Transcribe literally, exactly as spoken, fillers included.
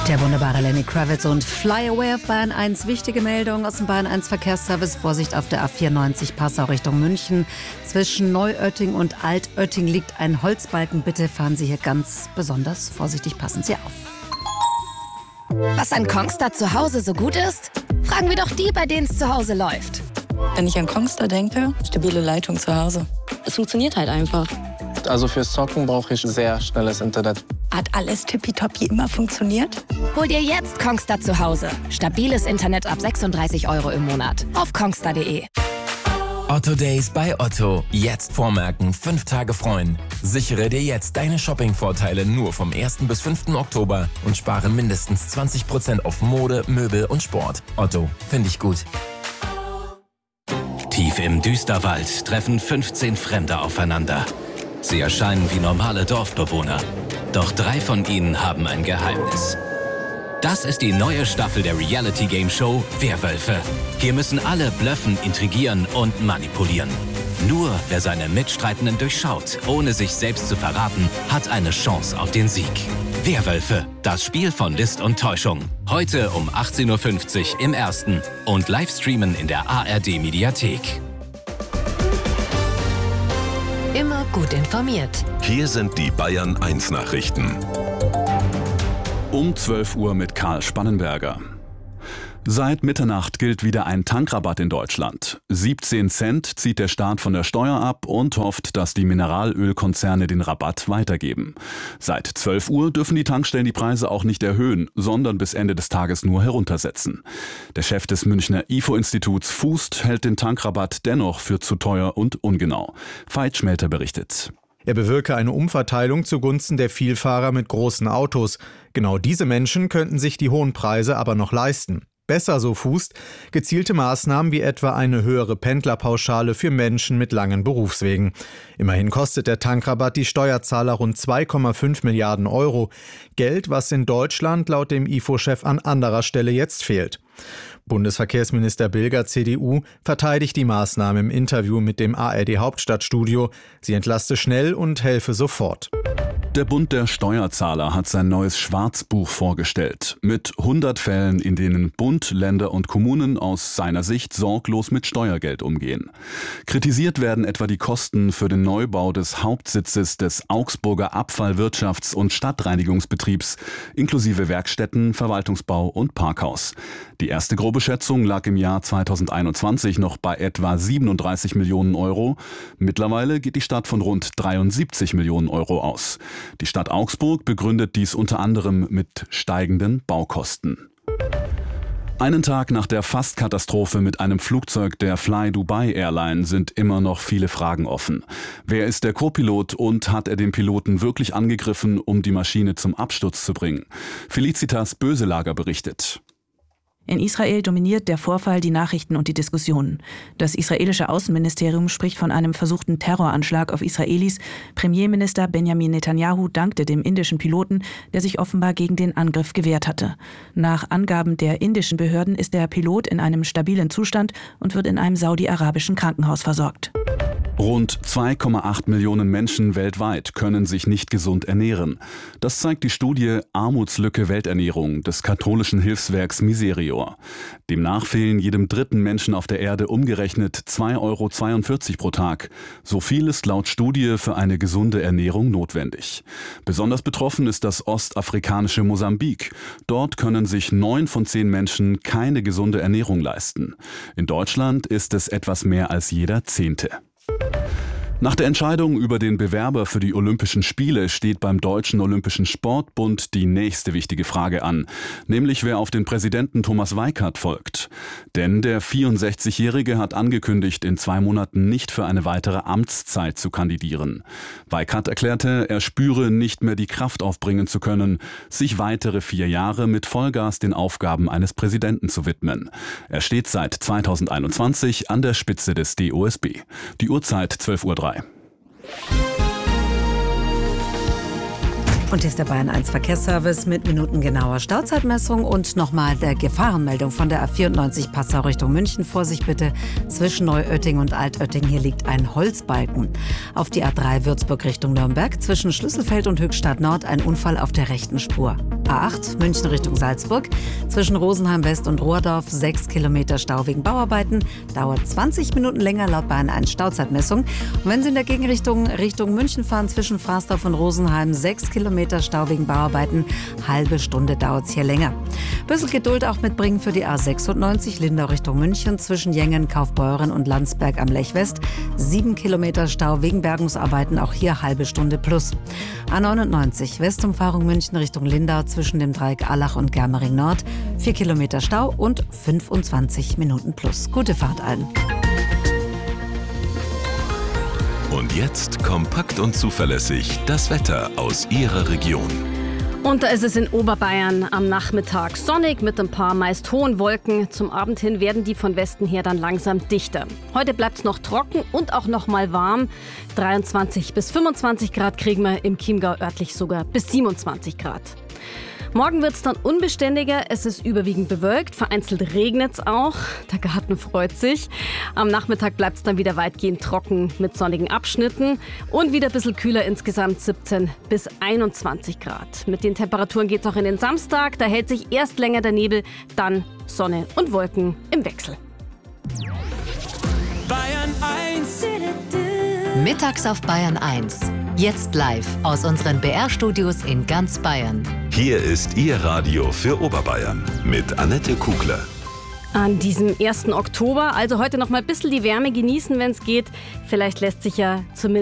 Der wunderbare Lenny Kravitz und Fly Away auf Bayern eins. Wichtige Meldung aus dem Bayern eins Verkehrsservice. Vorsicht auf der A vierundneunzig Passau Richtung München. Zwischen Neuötting und Altötting liegt ein Holzbalken. Bitte fahren Sie hier ganz besonders vorsichtig. Passen Sie auf. Was an Kongstar zu Hause so gut ist? Fragen wir doch die, bei denen es zu Hause läuft. Wenn ich an Kongstar denke, stabile Leitung zu Hause. Es funktioniert halt einfach. Also fürs Zocken brauche ich sehr schnelles Internet. Hat alles tippitoppi immer funktioniert? Hol dir jetzt Kongstar zu Hause. Stabiles Internet ab sechsunddreißig Euro im Monat. Auf kongstar punkt de. Otto Days bei Otto. Jetzt vormerken, fünf Tage freuen. Sichere dir jetzt deine Shopping-Vorteile nur vom ersten bis fünften Oktober und spare mindestens zwanzig Prozent auf Mode, Möbel und Sport. Otto, finde ich gut. Tief im Düsterwald treffen fünfzehn Fremde aufeinander. Sie erscheinen wie normale Dorfbewohner. Doch drei von ihnen haben ein Geheimnis. Das ist die neue Staffel der Reality-Game-Show Werwölfe. Hier müssen alle bluffen, intrigieren und manipulieren. Nur wer seine Mitstreitenden durchschaut, ohne sich selbst zu verraten, hat eine Chance auf den Sieg. Werwölfe, das Spiel von List und Täuschung. Heute um achtzehn Uhr fünfzig im Ersten und live streamen in der A R D-Mediathek. Immer gut informiert. Hier sind die Bayern eins Nachrichten. Um zwölf Uhr mit Karl Spannenberger. Seit Mitternacht gilt wieder ein Tankrabatt in Deutschland. siebzehn Cent zieht der Staat von der Steuer ab und hofft, dass die Mineralölkonzerne den Rabatt weitergeben. Seit zwölf Uhr dürfen die Tankstellen die Preise auch nicht erhöhen, sondern bis Ende des Tages nur heruntersetzen. Der Chef des Münchner I F O-Instituts Fußt hält den Tankrabatt dennoch für zu teuer und ungenau. Veit Schmelter berichtet. Er bewirke eine Umverteilung zugunsten der Vielfahrer mit großen Autos. Genau diese Menschen könnten sich die hohen Preise aber noch leisten. Besser, so Fußt, gezielte Maßnahmen wie etwa eine höhere Pendlerpauschale für Menschen mit langen Berufswegen. Immerhin kostet der Tankrabatt die Steuerzahler rund zwei Komma fünf Milliarden Euro. Geld, was in Deutschland laut dem I F O-Chef an anderer Stelle jetzt fehlt. Bundesverkehrsminister Bilger, C D U, verteidigt die Maßnahme im Interview mit dem A R D-Hauptstadtstudio. Sie entlaste schnell und helfe sofort. Der Bund der Steuerzahler hat sein neues Schwarzbuch vorgestellt. Mit hundert Fällen, in denen Bund, Länder und Kommunen aus seiner Sicht sorglos mit Steuergeld umgehen. Kritisiert werden etwa die Kosten für den Neubau des Hauptsitzes des Augsburger Abfallwirtschafts- und Stadtreinigungsbetriebs, inklusive Werkstätten, Verwaltungsbau und Parkhaus. Die erste grobe Schätzung lag im Jahr zweitausendeinundzwanzig noch bei etwa siebenunddreißig Millionen Euro. Mittlerweile geht die Stadt von rund dreiundsiebzig Millionen Euro aus. Die Stadt Augsburg begründet dies unter anderem mit steigenden Baukosten. Einen Tag nach der Fast-Katastrophe mit einem Flugzeug der Fly Dubai Airline sind immer noch viele Fragen offen. Wer ist der Co-Pilot und hat er den Piloten wirklich angegriffen, um die Maschine zum Absturz zu bringen? Felicitas Böselager berichtet. In Israel dominiert der Vorfall die Nachrichten und die Diskussionen. Das israelische Außenministerium spricht von einem versuchten Terroranschlag auf Israelis. Premierminister Benjamin Netanyahu dankte dem indischen Piloten, der sich offenbar gegen den Angriff gewehrt hatte. Nach Angaben der indischen Behörden ist der Pilot in einem stabilen Zustand und wird in einem saudi-arabischen Krankenhaus versorgt. Rund zwei Komma acht Millionen Menschen weltweit können sich nicht gesund ernähren. Das zeigt die Studie Armutslücke Welternährung des katholischen Hilfswerks Miserior. Demnach fehlen jedem dritten Menschen auf der Erde umgerechnet zwei Euro zweiundvierzig pro Tag. So viel ist laut Studie für eine gesunde Ernährung notwendig. Besonders betroffen ist das ostafrikanische Mosambik. Dort können sich neun von zehn Menschen keine gesunde Ernährung leisten. In Deutschland ist es etwas mehr als jeder Zehnte. Nach der Entscheidung über den Bewerber für die Olympischen Spiele steht beim Deutschen Olympischen Sportbund die nächste wichtige Frage an, nämlich wer auf den Präsidenten Thomas Weikart folgt. Denn der vierundsechzigjährige hat angekündigt, in zwei Monaten nicht für eine weitere Amtszeit zu kandidieren. Weikart erklärte, er spüre nicht mehr die Kraft aufbringen zu können, sich weitere vier Jahre mit Vollgas den Aufgaben eines Präsidenten zu widmen. Er steht seit zweitausendeinundzwanzig an der Spitze des D O S B. Die Uhrzeit zwölf Uhr drei. Und hier ist der Bayern eins Verkehrsservice mit minutengenauer Stauzeitmessung und nochmal der Gefahrenmeldung von der A vierundneunzig Passau Richtung München. Vorsicht bitte, zwischen Neuötting und Altötting, hier liegt ein Holzbalken. Auf die A drei Würzburg Richtung Nürnberg, zwischen Schlüsselfeld und Höchstadt Nord ein Unfall auf der rechten Spur. A acht München Richtung Salzburg. Zwischen Rosenheim West und Rohrdorf sechs Kilometer Stau wegen Bauarbeiten. Dauert zwanzig Minuten länger laut Bahn eins Stauzeitmessung. Und wenn Sie in der Gegenrichtung Richtung München fahren, zwischen Frasdorf und Rosenheim sechs Kilometer Stau wegen Bauarbeiten. Halbe Stunde dauert es hier länger. Bisschen Geduld auch mitbringen für die A sechsundneunzig Lindau Richtung München. Zwischen Jengen, Kaufbeuren und Landsberg am Lech West. sieben Kilometer Stau wegen Bergungsarbeiten. Auch hier halbe Stunde plus. A neunundneunzig Westumfahrung München Richtung Lindau zwischen dem Dreieck Allach und Germering Nord. vier Kilometer Stau und fünfundzwanzig Minuten plus. Gute Fahrt allen. Und jetzt kompakt und zuverlässig das Wetter aus Ihrer Region. Und da ist es in Oberbayern am Nachmittag sonnig mit ein paar meist hohen Wolken. Zum Abend hin werden die von Westen her dann langsam dichter. Heute bleibt es noch trocken und auch noch mal warm. dreiundzwanzig bis fünfundzwanzig Grad kriegen wir im Chiemgau, örtlich sogar bis siebenundzwanzig Grad. Morgen wird es dann unbeständiger. Es ist überwiegend bewölkt. Vereinzelt regnet es auch. Der Garten freut sich. Am Nachmittag bleibt es dann wieder weitgehend trocken mit sonnigen Abschnitten. Und wieder ein bisschen kühler, insgesamt siebzehn bis einundzwanzig Grad. Mit den Temperaturen geht es auch in den Samstag. Da hält sich erst länger der Nebel, dann Sonne und Wolken im Wechsel. Bayern eins. Mittags auf Bayern eins. Jetzt live aus unseren B R-Studios in ganz Bayern. Hier ist Ihr Radio für Oberbayern mit Annette Kugler. An diesem ersten Oktober, also heute noch mal ein bisschen die Wärme genießen, wenn es geht. Vielleicht lässt sich ja zumindest